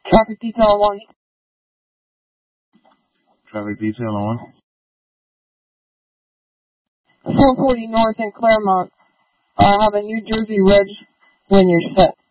Traffic detail 1. Traffic detail on. 440 North in Claremont. I have a New Jersey reg when you're set.